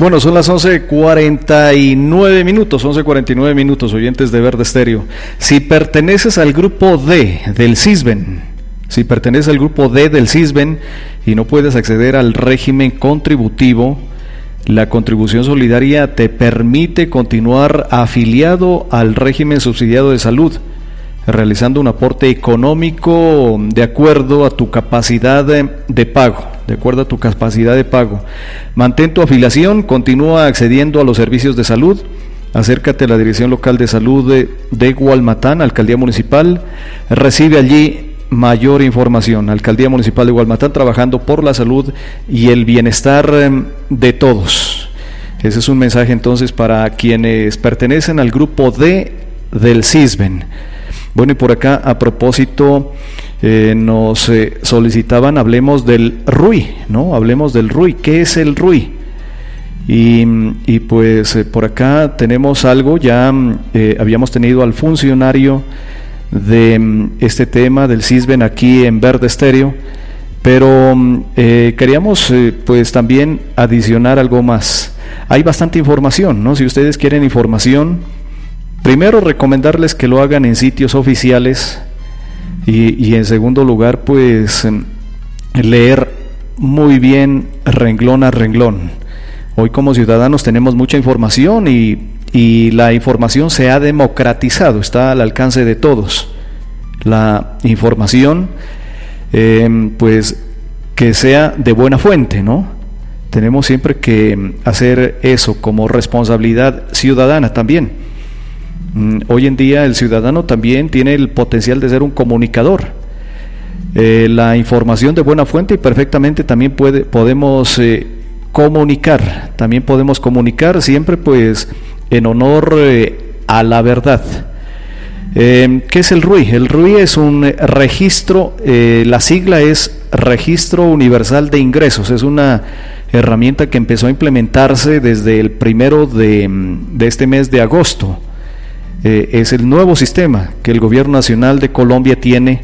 Bueno, son las 11:49 minutos, 11:49 minutos, oyentes de Verde Estéreo. Si perteneces al grupo D del CISBEN, y no puedes acceder al régimen contributivo, la contribución solidaria te permite continuar afiliado al régimen subsidiado de salud, realizando un aporte económico de acuerdo a tu capacidad de pago. Mantén tu afiliación, continúa accediendo a los servicios de salud. Acércate a la Dirección Local de Salud de Gualmatán, Alcaldía Municipal, recibe allí mayor información. Alcaldía Municipal de Gualmatán, trabajando por la salud y el bienestar de todos. Ese es un mensaje entonces para quienes pertenecen al grupo D del CISBEN. Bueno, y por acá, a propósito, nos solicitaban, hablemos del RUI, ¿no? Hablemos del RUI. ¿Qué es el RUI? Y pues por acá tenemos algo, ya habíamos tenido al funcionario de este tema del CISBEN aquí en Verde Estéreo, pero queríamos pues también adicionar algo más. Hay bastante información, ¿no? Si ustedes quieren información, primero recomendarles que lo hagan en sitios oficiales y en segundo lugar pues leer muy bien renglón a renglón. Hoy como ciudadanos tenemos mucha información y la información se ha democratizado, está al alcance de todos. La información pues que sea de buena fuente, ¿no? Tenemos siempre que hacer eso como responsabilidad ciudadana también. Hoy en día el ciudadano también tiene el potencial de ser un comunicador. La información de buena fuente y perfectamente también podemos comunicar. También podemos comunicar siempre pues en honor a la verdad. ¿Qué es el RUI? El RUI es un registro, la sigla es Registro Universal de Ingresos. Es una herramienta que empezó a implementarse desde el 1 de este mes de agosto. Es el nuevo sistema que el Gobierno Nacional de Colombia tiene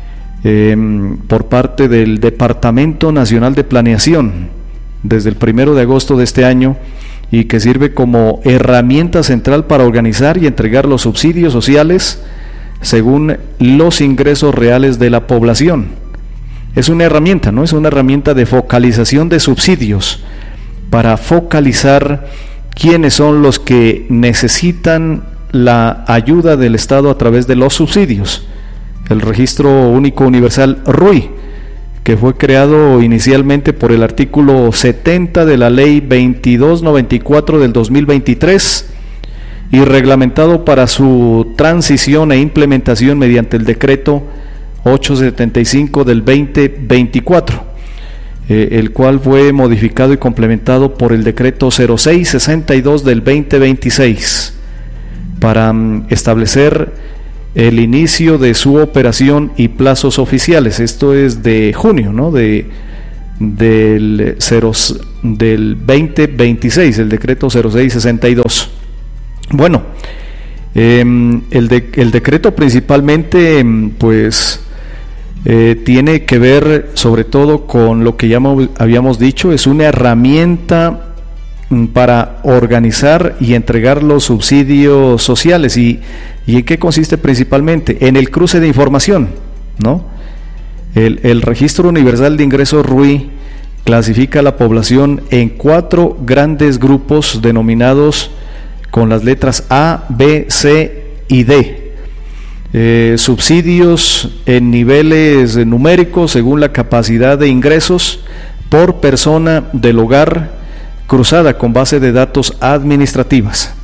por parte del Departamento Nacional de Planeación desde el 1 de agosto de este año, y que sirve como herramienta central para organizar y entregar los subsidios sociales según los ingresos reales de la población. Es una herramienta, ¿no? Es una herramienta de focalización de subsidios para focalizar quiénes son los que necesitan la ayuda del Estado a través de los subsidios. El Registro Único Universal RUI, que fue creado inicialmente por el artículo 70 de la Ley 2294 del 2023 y reglamentado para su transición e implementación mediante el decreto 875 del 2024, el cual fue modificado y complementado por el decreto 0662 del 2026 para establecer el inicio de su operación y plazos oficiales. Esto es de junio, ¿no? Del 2026, el decreto 0662. Bueno, el decreto principalmente pues tiene que ver sobre todo con lo que ya habíamos dicho, es una herramienta para organizar y entregar los subsidios sociales. ¿Y en qué consiste principalmente? En el cruce de información, ¿no? El Registro Universal de Ingresos RUI clasifica a la población en 4 grandes grupos denominados con las letras A, B, C y D. Subsidios en niveles numéricos según la capacidad de ingresos por persona del hogar, cruzada con base de datos administrativas.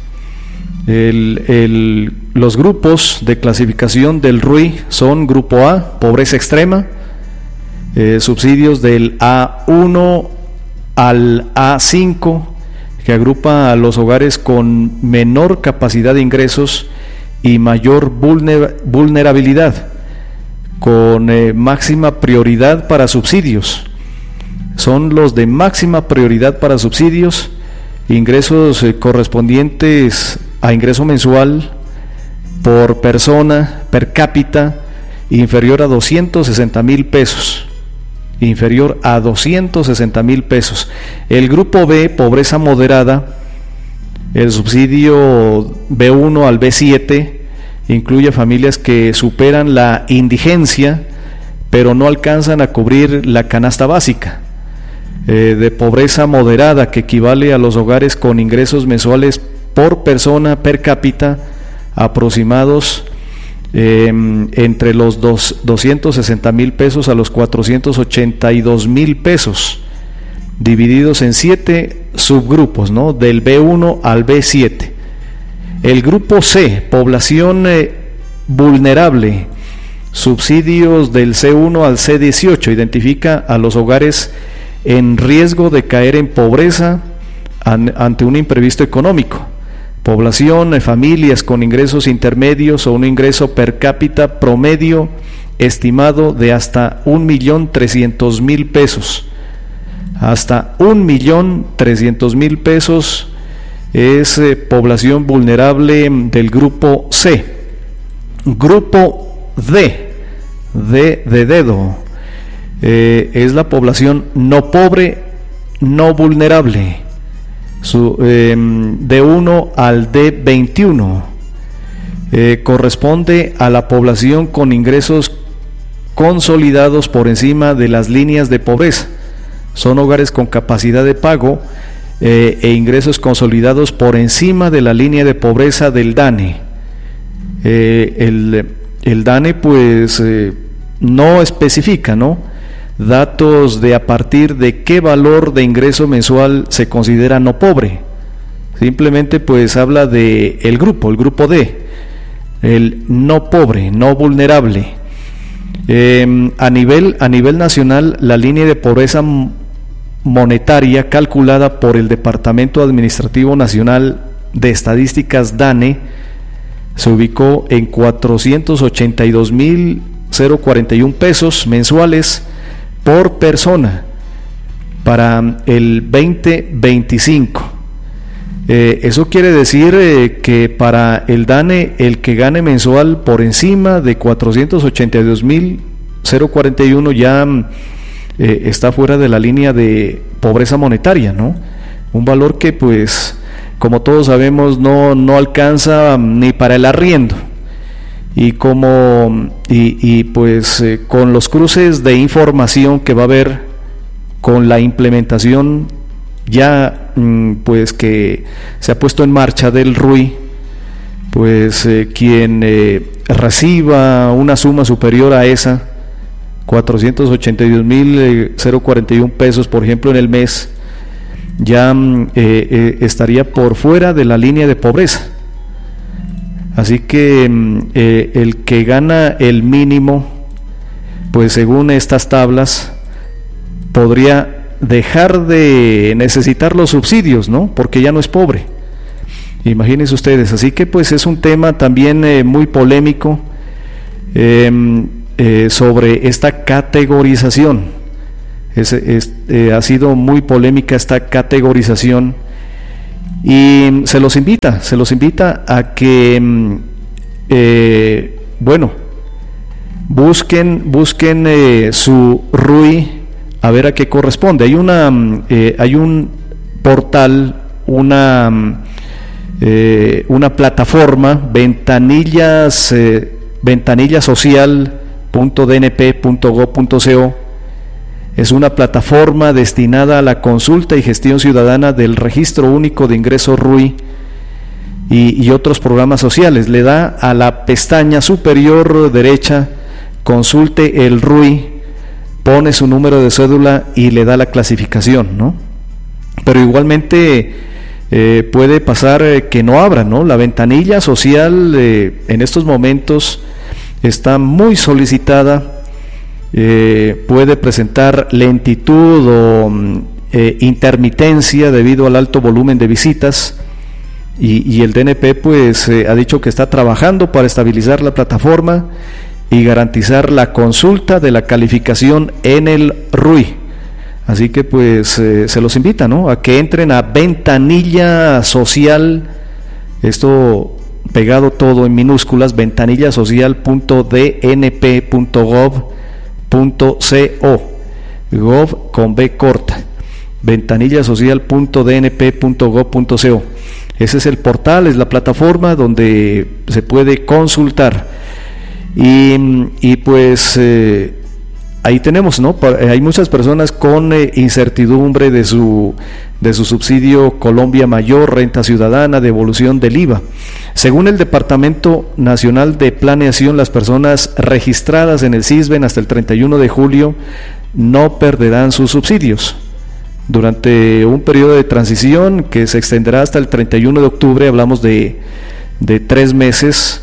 Los grupos de clasificación del RUI son: Grupo A, pobreza extrema, subsidios del A1 al A5, que agrupa a los hogares con menor capacidad de ingresos y mayor vulnerabilidad, con máxima prioridad para subsidios. Son los de máxima prioridad para subsidios, ingresos correspondientes a ingreso mensual por persona per cápita inferior a 260,000 pesos. inferior a 260,000 pesos. El grupo B, pobreza moderada, el subsidio B1 al B7 incluye familias que superan la indigencia, pero no alcanzan a cubrir la canasta básica. De pobreza moderada, que equivale a los hogares con ingresos mensuales por persona per cápita aproximados entre los 260,000 pesos a los 482,000 pesos, divididos en 7 subgrupos, ¿no? Del B1 al B7. El grupo C, población vulnerable, subsidios del C1 al C18, identifica a los hogares en riesgo de caer en pobreza ante un imprevisto económico. Población, familias con ingresos intermedios o un ingreso per cápita promedio estimado de hasta 1,300,000 pesos. Hasta 1,300,000 pesos es población vulnerable del grupo C. Grupo D de dedo, es la población no pobre, no vulnerable, D1 al D21, corresponde a la población con ingresos consolidados por encima de las líneas de pobreza. Son hogares con capacidad de pago e ingresos consolidados por encima de la línea de pobreza del DANE. El DANE pues no especifica, ¿no?, datos de a partir de qué valor de ingreso mensual se considera no pobre. Simplemente pues habla de el grupo D, el no pobre, no vulnerable. A nivel nacional, la línea de pobreza monetaria calculada por el Departamento Administrativo Nacional de Estadísticas DANE se ubicó en 482,041 pesos mensuales por persona para el 2025. Eso quiere decir que para el DANE, el que gane mensual por encima de 482,041 ya está fuera de la línea de pobreza monetaria, ¿no? Un valor que pues, como todos sabemos, no alcanza ni para el arriendo. Y pues con los cruces de información que va a haber con la implementación ya pues que se ha puesto en marcha del RUI, pues quien reciba una suma superior a esa 482,041 pesos, por ejemplo, en el mes, ya estaría por fuera de la línea de pobreza. Así que el que gana el mínimo, pues según estas tablas, podría dejar de necesitar los subsidios, ¿no?, porque ya no es pobre. Imagínense ustedes. Así que pues es un tema también muy polémico sobre esta categorización. Ha sido muy polémica esta categorización. Y se los invita a que busquen su RUI, a ver a qué corresponde. Hay un portal, una plataforma, ventanillasocial.dnp.gov.co. Es una plataforma destinada a la consulta y gestión ciudadana del Registro Único de Ingresos RUI y otros programas sociales. Le da a la pestaña superior derecha, consulte el RUI, pone su número de cédula y le da la clasificación, ¿no? Pero igualmente puede pasar que no abra, ¿no? La ventanilla social en estos momentos está muy solicitada. Puede presentar lentitud o intermitencia debido al alto volumen de visitas, y el DNP pues ha dicho que está trabajando para estabilizar la plataforma y garantizar la consulta de la calificación en el RUI. Así que pues se los invita, ¿no?, a que entren a Ventanilla Social, esto pegado todo en minúsculas, ventanillasocial.dnp.gov.co. gov con B corta, ventanillasocial.dnp.gov.co. Ese es el portal, es la plataforma donde se puede consultar. Y pues ahí tenemos, ¿no? Hay muchas personas con incertidumbre de su subsidio Colombia Mayor, renta ciudadana, devolución del IVA. Según el Departamento Nacional de Planeación, las personas registradas en el SISBEN hasta el 31 de julio no perderán sus subsidios. Durante un periodo de transición que se extenderá hasta el 31 de octubre, hablamos de 3 meses,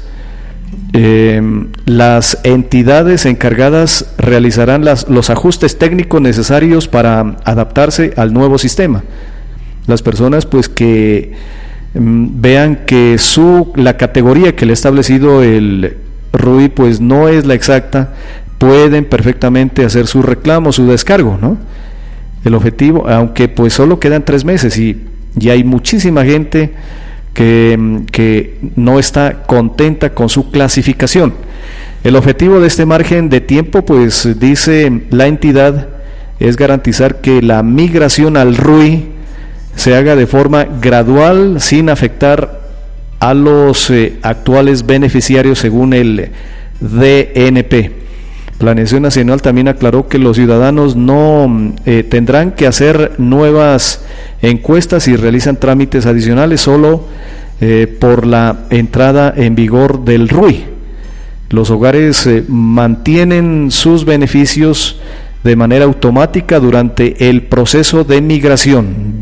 las entidades encargadas realizarán los ajustes técnicos necesarios para adaptarse al nuevo sistema. Las personas pues que vean que la categoría que le ha establecido el RUI pues no es la exacta, pueden perfectamente hacer su reclamo, su descargo, ¿no? El objetivo, aunque pues solo quedan 3 meses y hay muchísima gente que no está contenta con su clasificación. El objetivo de este margen de tiempo, pues dice la entidad, es garantizar que la migración al RUI se haga de forma gradual sin afectar a los actuales beneficiarios según el DNP. Planeación Nacional también aclaró que los ciudadanos no tendrán que hacer nuevas encuestas si realizan trámites adicionales solo por la entrada en vigor del RUI. Los hogares mantienen sus beneficios de manera automática durante el proceso de migración.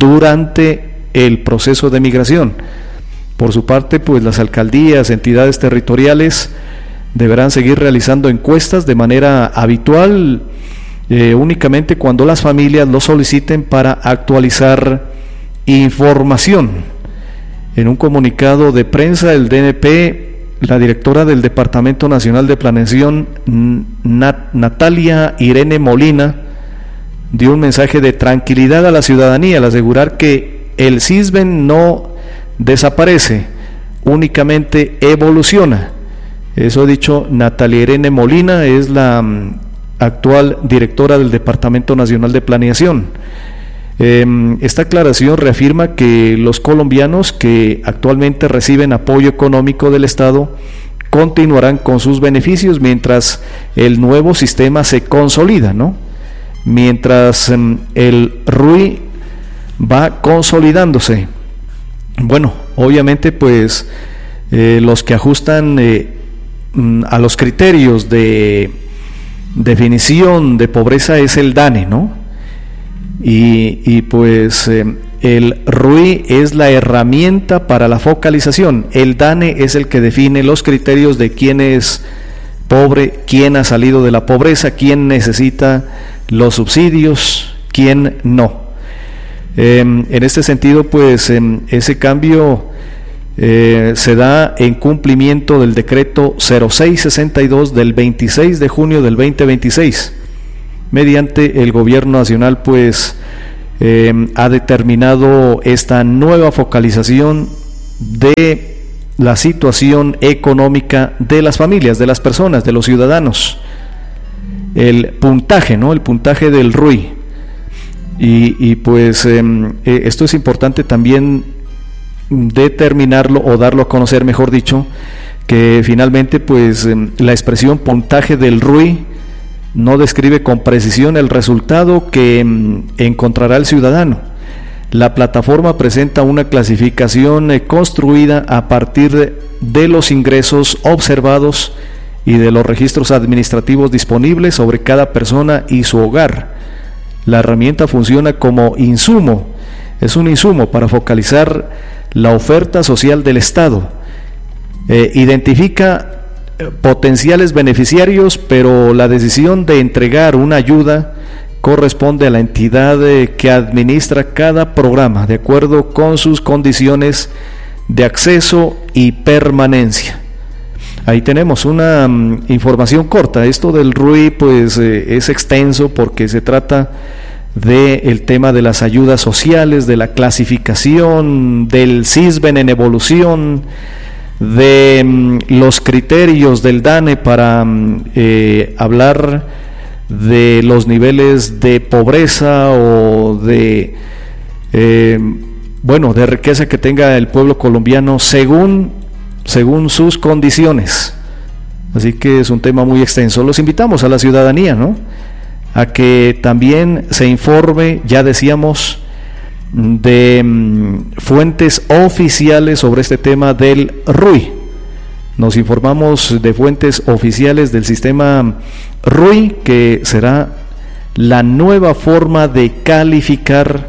Por su parte, pues las alcaldías, entidades territoriales deberán seguir realizando encuestas de manera habitual, únicamente cuando las familias lo soliciten para actualizar información. En un comunicado de prensa, el DNP, la directora del Departamento Nacional de Planeación, Natalia Irene Molina, dio un mensaje de tranquilidad a la ciudadanía al asegurar que el SISBEN no desaparece, únicamente evoluciona. Eso ha dicho Natalia Irene Molina, es la actual directora del Departamento Nacional de Planeación. Esta aclaración reafirma que los colombianos que actualmente reciben apoyo económico del Estado continuarán con sus beneficios mientras el nuevo sistema se consolida, ¿no? Mientras el RUI va consolidándose. Bueno, obviamente pues los que ajustan a los criterios de definición de pobreza es el DANE, ¿no? Y pues el RUI es la herramienta para la focalización. El DANE es el que define los criterios de quién es pobre, quién ha salido de la pobreza, quién necesita los subsidios, quién no. En este sentido, pues ese cambio se da en cumplimiento del decreto 0662 del 26 de junio del 2026. Mediante el gobierno nacional pues ha determinado esta nueva focalización de la situación económica de las familias, de las personas, de los ciudadanos. El puntaje, ¿no? El puntaje del RUI. Y pues esto es importante también determinarlo o darlo a conocer, mejor dicho, que finalmente pues la expresión puntaje del RUI no describe con precisión el resultado que encontrará el ciudadano. La plataforma presenta una clasificación construida a partir de los ingresos observados y de los registros administrativos disponibles sobre cada persona y su hogar. La herramienta funciona como insumo, es un insumo para focalizar la oferta social del Estado. Identifica potenciales beneficiarios, pero la decisión de entregar una ayuda corresponde a la entidad que administra cada programa de acuerdo con sus condiciones de acceso y permanencia. Ahí tenemos una información corta. Esto del RUI pues es extenso porque se trata del tema de las ayudas sociales, de la clasificación, del SISBEN en evolución, de los criterios del DANE para hablar de los niveles de pobreza o de de riqueza que tenga el pueblo colombiano según sus condiciones. Así que es un tema muy extenso. Los invitamos a la ciudadanía, ¿no?, a que también se informe, ya decíamos, de fuentes oficiales sobre este tema del RUI. Nos informamos de fuentes oficiales del sistema RUI, que será la nueva forma de calificar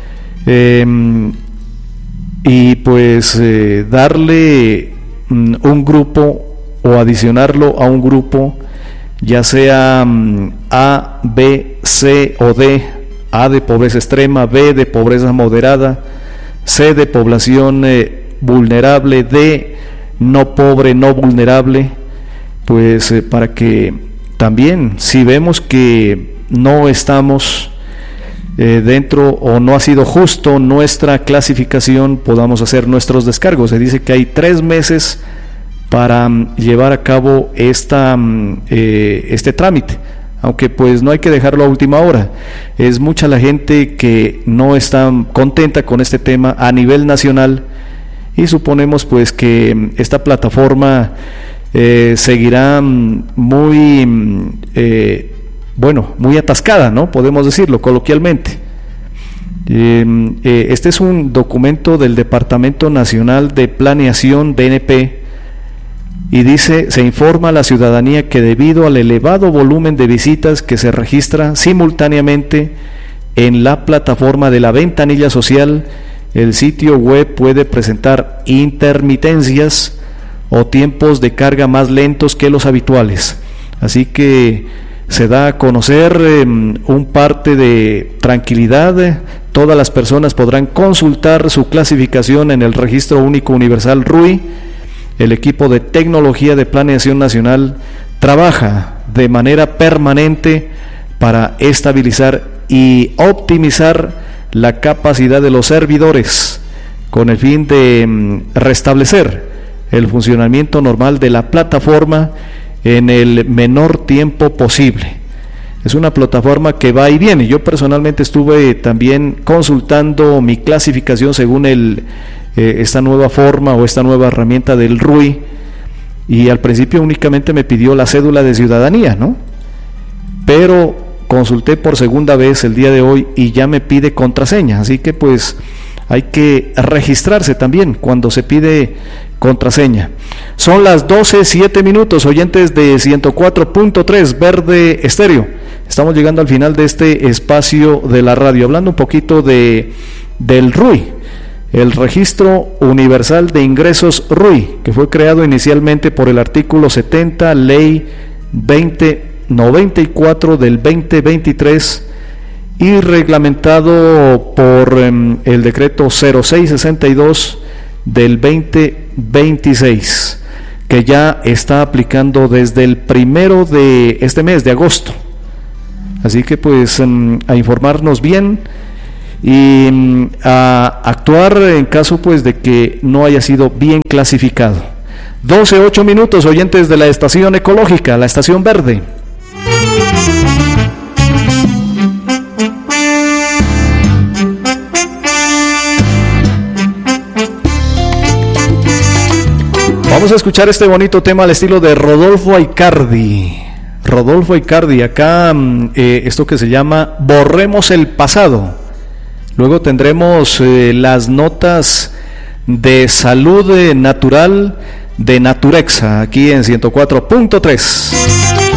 y pues darle un grupo o adicionarlo a un grupo, ya sea A, B, C o D. A de pobreza extrema, B de pobreza moderada, C de población vulnerable, D no pobre, no vulnerable, pues para que también, si vemos que no estamos dentro o no ha sido justo nuestra clasificación, podamos hacer nuestros descargos. Se dice que hay 3 meses para llevar a cabo este trámite, aunque pues no hay que dejarlo a última hora. Es mucha la gente que no está contenta con este tema a nivel nacional, y suponemos pues que esta plataforma seguirá muy muy atascada, ¿no?, podemos decirlo coloquialmente. Este es un documento del Departamento Nacional de Planeación, DNP, y dice: se informa a la ciudadanía que debido al elevado volumen de visitas que se registra simultáneamente en la plataforma de la ventanilla social, el sitio web puede presentar intermitencias o tiempos de carga más lentos que los habituales. Así que se da a conocer un parte de tranquilidad. Todas las personas podrán consultar su clasificación en el Registro Único Universal RUI. El equipo de tecnología de planeación nacional trabaja de manera permanente para estabilizar y optimizar la capacidad de los servidores, con el fin de restablecer el funcionamiento normal de la plataforma en el menor tiempo posible. Es una plataforma que va y viene. Yo personalmente estuve también consultando mi clasificación según esta nueva forma o esta nueva herramienta del RUI, y al principio únicamente me pidió la cédula de ciudadanía, ¿no? Pero consulté por segunda vez el día de hoy y ya me pide contraseña, así que pues hay que registrarse también cuando se pide contraseña. Son las 12:07, oyentes de 104.3 Verde Estéreo. Estamos llegando al final de este espacio de la radio, hablando un poquito del RUI, el Registro Universal de Ingresos RUI, que fue creado inicialmente por el artículo 70, Ley 2094 del 2023, y reglamentado por el decreto 0662 del 2026, que ya está aplicando desde el 1 de este mes de agosto. Así que pues a informarnos bien y a actuar en caso pues de que no haya sido bien clasificado. 12:08, oyentes de la estación ecológica, la estación verde. Vamos a escuchar este bonito tema al estilo de Rodolfo Aicardi. Rodolfo Aicardi, acá esto que se llama Borremos el Pasado. Luego tendremos las notas de salud natural de Naturexa, aquí en 104.3.